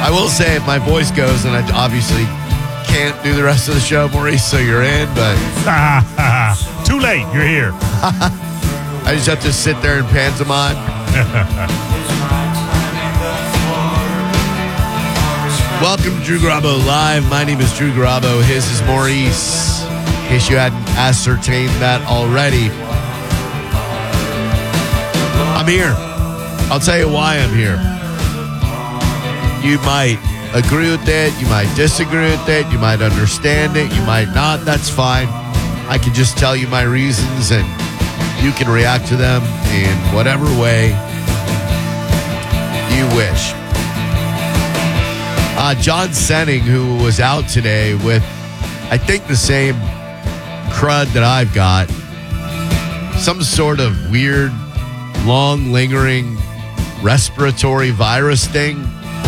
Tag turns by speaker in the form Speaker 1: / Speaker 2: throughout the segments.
Speaker 1: I will say if my voice goes, and I obviously can't do the rest of the show, Maurice, so you're in, but...
Speaker 2: Too late. You're here.
Speaker 1: I just have to sit there and pantomime. Welcome to Drew Garabo Live. My name is Drew Garabo. His is Maurice. In case you hadn't ascertained that already. I'm here. I'll tell you why I'm here. You might agree with it. You might disagree with it. You might understand it. You might not. That's fine. I can just tell you my reasons, and you can react to them in whatever way you wish. John Senning, who was out today with, I think, the same crud that I've got, some sort of weird, long, lingering respiratory virus thing.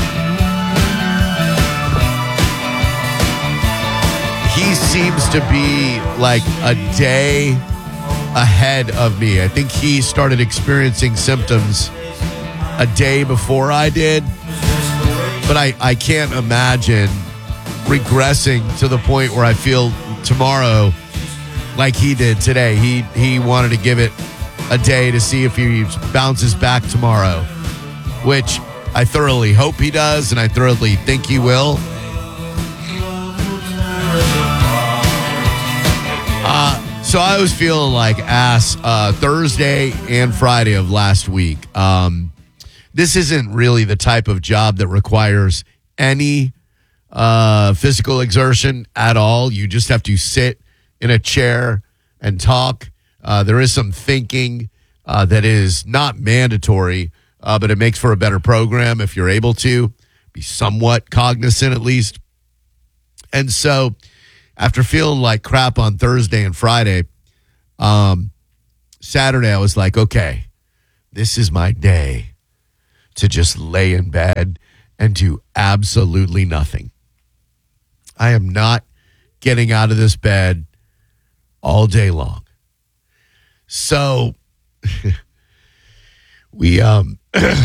Speaker 1: He seems to be like a day ahead of me. I think he started experiencing symptoms a day before I did. But I can't imagine regressing to the point where I feel tomorrow like he did today. He wanted to give it a day to see if he bounces back tomorrow, which I thoroughly hope he does, and I thoroughly think he will. So I was feeling like ass Thursday and Friday of last week. This isn't really the type of job that requires any physical exertion at all. You just have to sit in a chair and talk. There is some thinking that is not mandatory, but it makes for a better program if you're able to be somewhat cognizant at least. And so after feeling like crap on Thursday and Friday, Saturday I was like, okay, this is my day to just lay in bed and do absolutely nothing. I am not getting out of this bed all day long. So I'm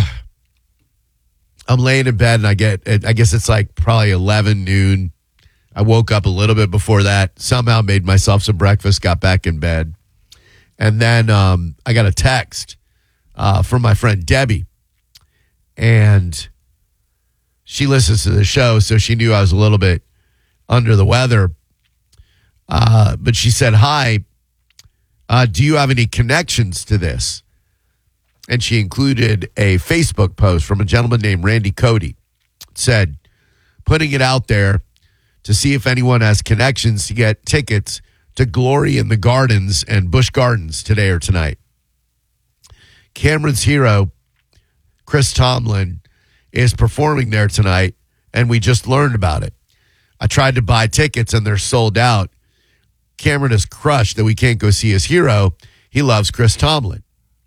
Speaker 1: laying in bed and I guess it's like probably 11 noon. I woke up a little bit before that, somehow made myself some breakfast, got back in bed. And then I got a text from my friend Debbie. And she listens to the show, so she knew I was a little bit under the weather. But she said, hi, do you have any connections to this? And she included a Facebook post from a gentleman named Randy Cody. It said, putting it out there to see if anyone has connections to get tickets to Glory in the Gardens and Busch Gardens today or tonight. Cameron's hero, Chris Tomlin, is performing there tonight, and we just learned about it. I tried to buy tickets, and they're sold out. Cameron is crushed that we can't go see his hero. He loves Chris Tomlin.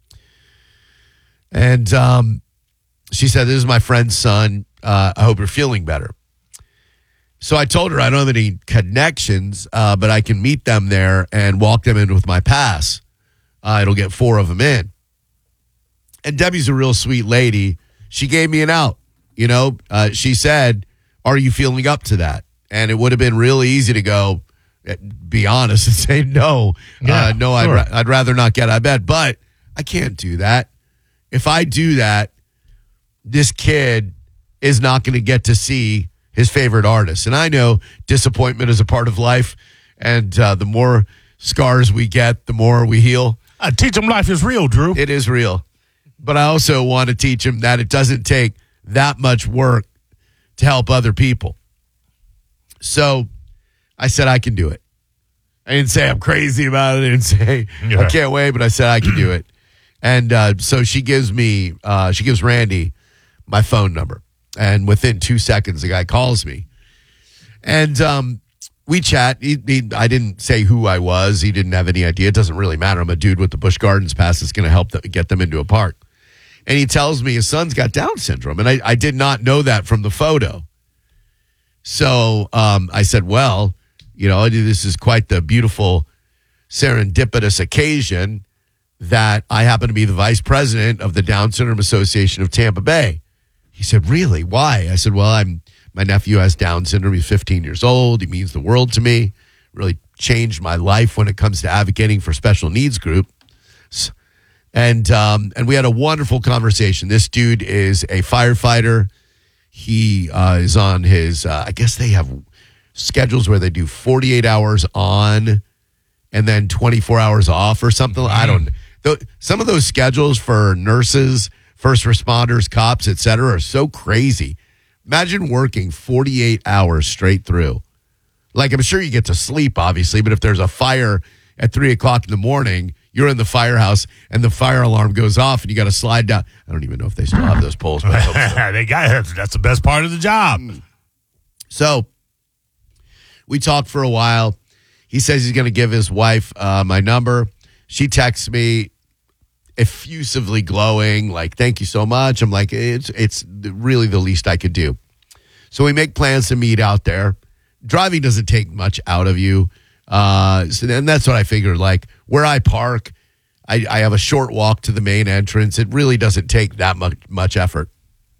Speaker 1: And she said, this is my friend's son. I hope you're feeling better. So I told her I don't have any connections, but I can meet them there and walk them in with my pass. It'll get 4 of them in. And Debbie's a real sweet lady. She gave me an out. You know, she said, are you feeling up to that? And it would have been really easy to go, be honest and say no.
Speaker 2: Yeah,
Speaker 1: no,
Speaker 2: sure.
Speaker 1: I'd rather not get out of bed. But I can't do that. If I do that, this kid is not going to get to see his favorite artist. And I know disappointment is a part of life. And the more scars we get, the more we heal.
Speaker 2: Teach him life is real, Drew.
Speaker 1: It is real. But I also want to teach him that it doesn't take that much work to help other people. So I said I can do it. I didn't say I'm crazy about it. I didn't say I can't wait, but I said I can do it. And so she gives Randy my phone number. And within 2 seconds, the guy calls me. And we chat. I didn't say who I was. He didn't have any idea. It doesn't really matter. I'm a dude with the Busch Gardens pass that's going to help get them into a park. And he tells me his son's got Down syndrome. And I did not know that from the photo. So I said, well, you know, this is quite the beautiful serendipitous occasion that I happen to be the vice president of the Down Syndrome Association of Tampa Bay. He said, really? Why? I said, well, my nephew has Down syndrome. He's 15 years old. He means the world to me. Really changed my life when it comes to advocating for special needs groups. And we had a wonderful conversation. This dude is a firefighter. He is on his, I guess they have schedules where they do 48 hours on and then 24 hours off or something. I don't know. Some of those schedules for nurses, first responders, cops, et cetera, are so crazy. Imagine working 48 hours straight through. Like, I'm sure you get to sleep, obviously, but if there's a fire at 3 o'clock in the morning, you're in the firehouse and the fire alarm goes off and you got to slide down. I don't even know if they still have those poles. But I hope so.
Speaker 2: They got that's the best part of the job.
Speaker 1: So we talked for a while. He says he's going to give his wife my number. She texts me effusively glowing, like, thank you so much. I'm like, it's really the least I could do. So we make plans to meet out there. Driving doesn't take much out of you. And that's what I figured. Like, where I park, I have a short walk to the main entrance. It really doesn't take that much effort.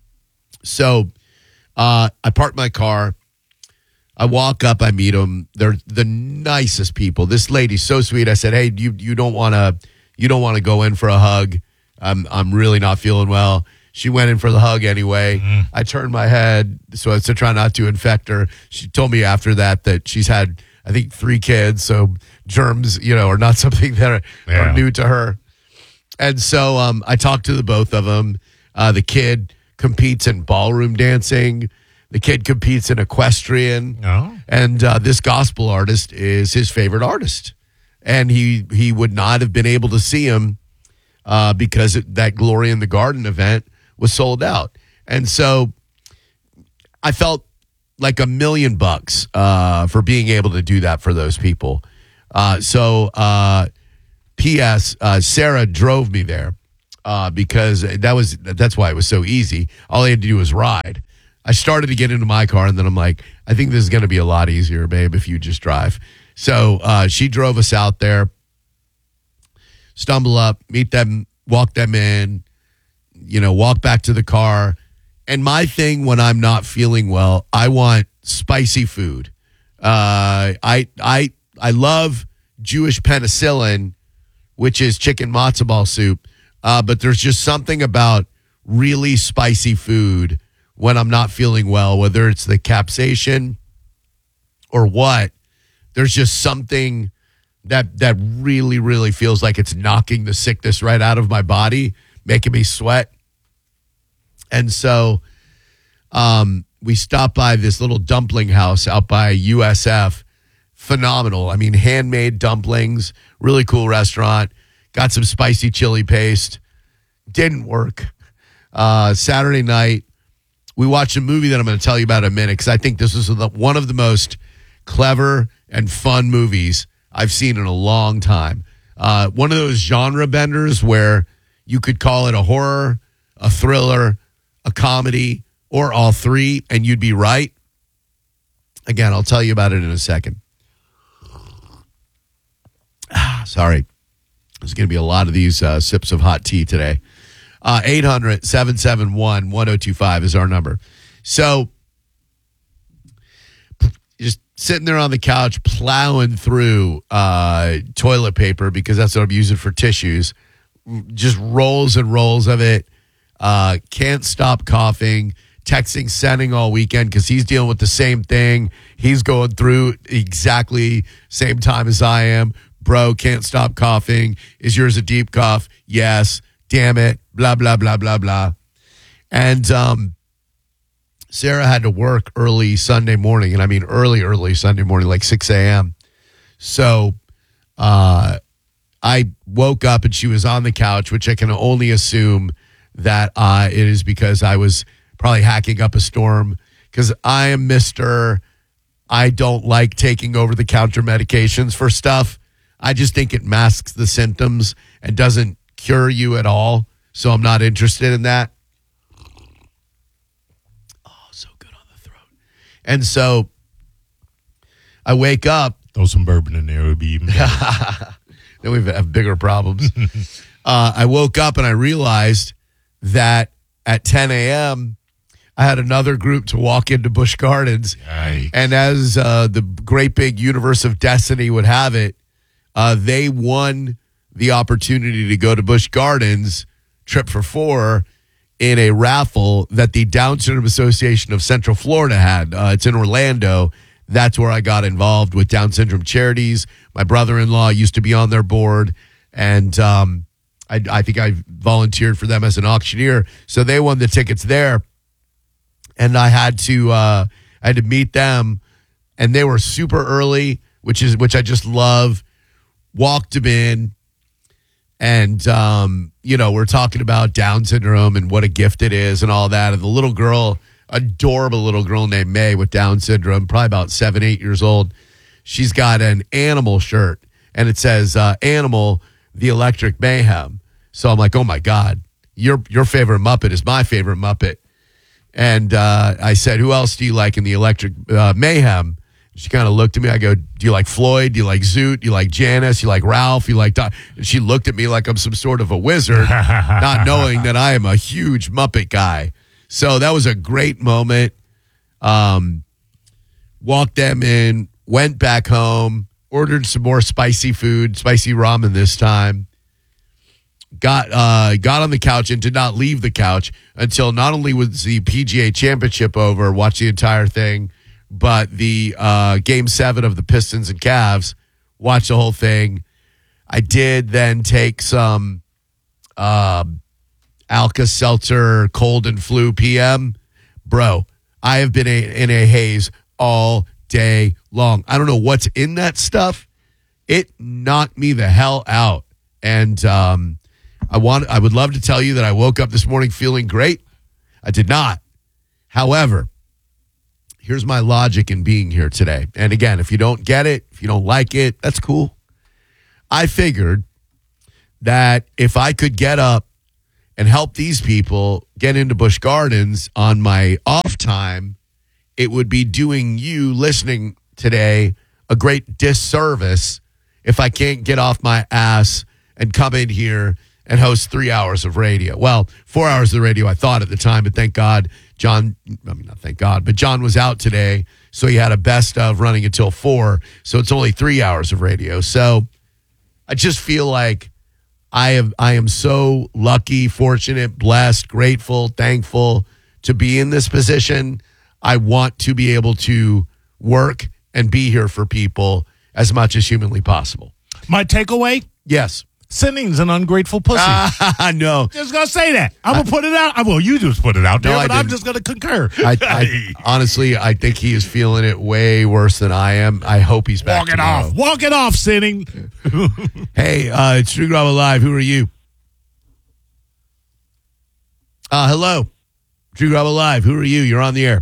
Speaker 1: So I park my car. I walk up. I meet them. They're the nicest people. This lady's so sweet. I said, "Hey, you don't want to go in for a hug? I'm really not feeling well." She went in for the hug anyway. I turned my head so as to try not to infect her. She told me after that she's had, I think, 3 kids. So germs, are not something that are new to her. And so I talked to the both of them. The kid competes in ballroom dancing. The kid competes in equestrian.
Speaker 2: Oh.
Speaker 1: And this gospel artist is his favorite artist. And he would not have been able to see him because that Glory in the Garden event was sold out. And so I felt like $1 million for being able to do that for those people. So P.S. Sarah drove me there because that's why it was so easy. All I had to do was ride. I started to get into my car, and then I'm like, I think this is going to be a lot easier, babe, if you just drive. So she drove us out there, stumble up, meet them, walk them in, walk back to the car. And my thing when I'm not feeling well, I want spicy food. I love Jewish penicillin, which is chicken matzo ball soup. But there's just something about really spicy food when I'm not feeling well, whether it's the capsaicin or what. There's just something that really, really feels like it's knocking the sickness right out of my body, making me sweat. And so we stopped by this little dumpling house out by USF. Phenomenal. I mean, handmade dumplings, really cool restaurant. Got some spicy chili paste. Didn't work. Saturday night, we watched a movie that I'm going to tell you about in a minute because I think this was one of the most clever and fun movies I've seen in a long time. One of those genre benders where you could call it a horror, a thriller, a comedy, or all three, and you'd be right. Again, I'll tell you about it in a second. Sorry. There's going to be a lot of these sips of hot tea today. 800-771-1025 is our number. So just sitting there on the couch plowing through toilet paper because that's what I'm using for tissues. Just rolls and rolls of it. Can't stop coughing. Texting, sending all weekend because he's dealing with the same thing. He's going through exactly same time as I am. Bro, can't stop coughing. Is yours a deep cough? Yes. Damn it. Blah, blah, blah, blah, blah. And Sarah had to work early Sunday morning. And I mean early Sunday morning, like 6 a.m. So I woke up and she was on the couch, which I can only assume that it is because I was probably hacking up a storm because I am Mr. I don't like taking over-the-counter medications for stuff. I just think it masks the symptoms and doesn't cure you at all. So I'm not interested in that. Oh, so good on the throat. And so I wake up.
Speaker 2: Throw some bourbon in there. It would be even better.
Speaker 1: Then we have bigger problems. I woke up and I realized that at 10 a.m., I had another group to walk into Busch Gardens.
Speaker 2: Yikes.
Speaker 1: And as the great big universe of destiny would have it, they won the opportunity to go to Busch Gardens, trip for 4, in a raffle that the Down Syndrome Association of Central Florida had. It's in Orlando. That's where I got involved with Down Syndrome Charities. My brother-in-law used to be on their board, and I think I volunteered for them as an auctioneer. So they won the tickets there. And I had to meet them, and they were super early, which I just love. Walked them in, and we're talking about Down syndrome and what a gift it is, and all that. And the little girl, adorable little girl named May with Down syndrome, probably about 7, 8 years old. She's got an animal shirt, and it says "Animal, the Electric Mayhem." So I'm like, oh my God, your favorite Muppet is my favorite Muppet. And I said, who else do you like in the Electric Mayhem? She kind of looked at me. I go, do you like Floyd? Do you like Zoot? Do you like Janice? You like Ralph? You like Doc? And she looked at me like I'm some sort of a wizard, not knowing that I am a huge Muppet guy. So that was a great moment. Walked them in, went back home, ordered some more spicy food, spicy ramen this time. Got on the couch and did not leave the couch until not only was the PGA Championship over, watched the entire thing, but the Game 7 of the Pistons and Cavs, watched the whole thing. I did then take some Alka-Seltzer Cold and Flu PM. Bro, I have been in a haze all day long. I don't know what's in that stuff. It knocked me the hell out. And I would love to tell you that I woke up this morning feeling great. I did not. However, here's my logic in being here today. And again, if you don't get it, if you don't like it, that's cool. I figured that if I could get up and help these people get into Busch Gardens on my off time, it would be doing you listening today a great disservice if I can't get off my ass and come in here and host 3 hours of radio. Well, 4 hours of the radio, I thought at the time, but thank God, John was out today, so he had a best of running until 4, so it's only 3 hours of radio. So I just feel like I am so lucky, fortunate, blessed, grateful, thankful to be in this position. I want to be able to work and be here for people as much as humanly possible.
Speaker 2: My takeaway?
Speaker 1: Yes.
Speaker 2: Sinning's an ungrateful pussy.
Speaker 1: No.
Speaker 2: Just going to say that. I'm going to put it out. Well, you just put it out there, but I'm just going to concur.
Speaker 1: I honestly, I think he is feeling it way worse than I am. I hope he's back tomorrow.
Speaker 2: Walk it off, Sinning.
Speaker 1: Hey, it's Drew Garabo Live. Who are you? Hello. Drew Garabo Live. Who are you? You're on the air.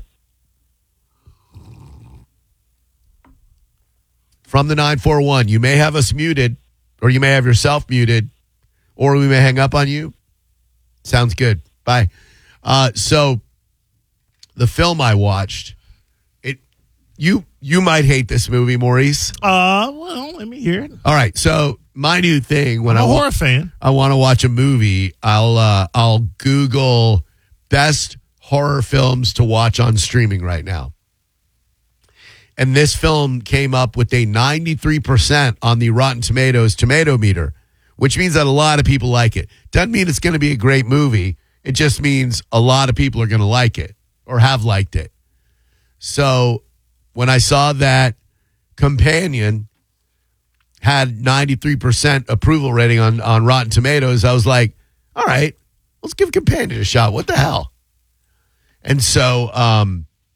Speaker 1: From the 941. You may have us muted, or you may have yourself muted, or we may hang up on you. Sounds good. Bye. So the film I watched, you might hate this movie, Maurice.
Speaker 2: Well, let me hear it.
Speaker 1: All right. So my new thing when
Speaker 2: I'm a horror fan.
Speaker 1: I want to watch a movie, I'll Google best horror films to watch on streaming right now. And this film came up with a 93% on the Rotten Tomatoes tomato meter, which means that a lot of people like it. Doesn't mean it's going to be a great movie. It just means a lot of people are going to like it or have liked it. So when I saw that Companion had 93% approval rating on Rotten Tomatoes, I was like, all right, let's give Companion a shot. What the hell? And so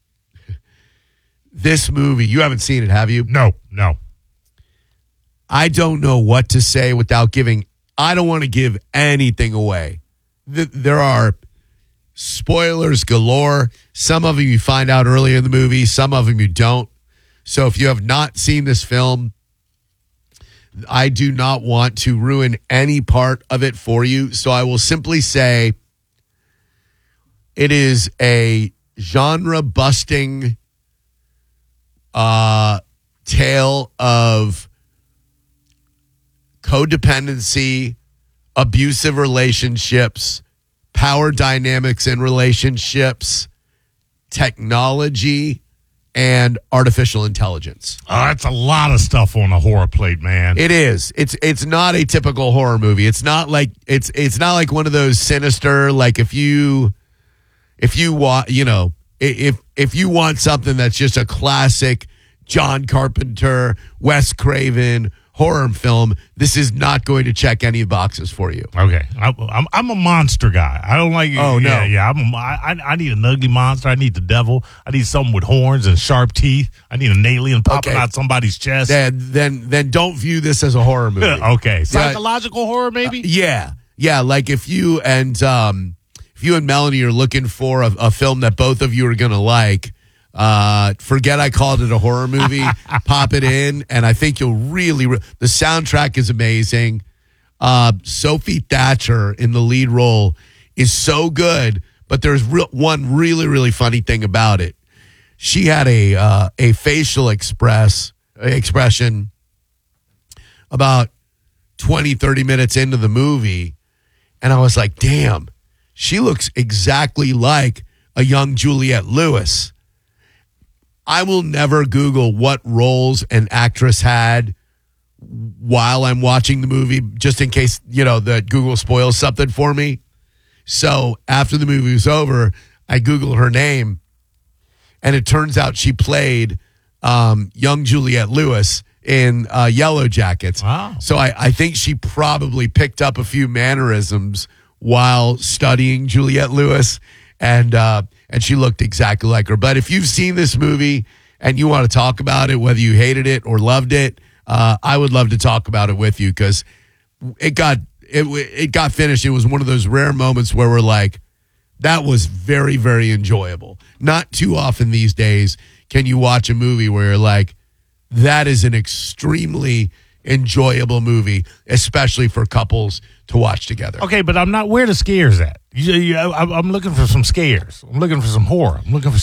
Speaker 1: this movie, you haven't seen it, have you?
Speaker 2: No.
Speaker 1: I don't know what to say without giving. I don't want to give anything away. There are spoilers galore. Some of them you find out earlier in the movie. Some of them you don't. So if you have not seen this film, I do not want to ruin any part of it for you. So I will simply say it is a genre-busting tale of codependency, abusive relationships, power dynamics in relationships, technology, and artificial intelligence.
Speaker 2: Oh, that's a lot of stuff on a horror plate, man.
Speaker 1: It is. It's not a typical horror movie. It's not like not like one of those sinister, like if you want, if you want something that's just a classic John Carpenter, Wes Craven horror film, this is not going to check any boxes for you.
Speaker 2: Okay, I'm a monster guy. I don't like.
Speaker 1: Oh no,
Speaker 2: yeah. I need an ugly monster. I need the devil. I need something with horns and sharp teeth. I need an alien popping out somebody's chest.
Speaker 1: Then don't view this as a horror movie.
Speaker 2: Okay, psychological horror maybe.
Speaker 1: Yeah. Like if you and Melanie are looking for a film that both of you are going to like. Forget I called it a horror movie. Pop it in, and I think you'll really. The soundtrack is amazing. Sophie Thatcher in the lead role is so good, but there's one really, really funny thing about it. She had a facial expression about 20, 30 minutes into the movie, and I was like, damn, she looks exactly like a young Juliette Lewis. I will never Google what roles an actress had while I'm watching the movie, just in case, that Google spoils something for me. So after the movie was over, I Googled her name, and it turns out she played young Juliette Lewis in Yellow Jackets.
Speaker 2: Wow.
Speaker 1: So I think she probably picked up a few mannerisms while studying Juliette Lewis, and she looked exactly like her. But if you've seen this movie and you want to talk about it, whether you hated it or loved it, I would love to talk about it with you, because it got finished. It was one of those rare moments where we're like, that was very, very enjoyable. Not too often these days can you watch a movie where you're like, that is an extremely enjoyable movie, especially for couples to watch together.
Speaker 2: Okay, but I'm not where the scares at. I'm looking for some scares. I'm looking for some horror. I'm looking for